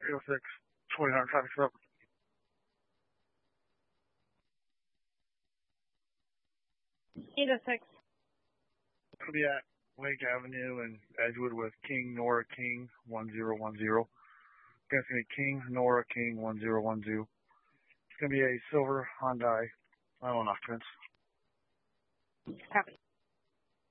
806, 29 traffic stop. (806) It'll be at Lake Avenue and Edgewood with King Nora King 1010. It's going to be King Nora King 1010. It's going to be a silver Hyundai. I don't know, Prince. Copy.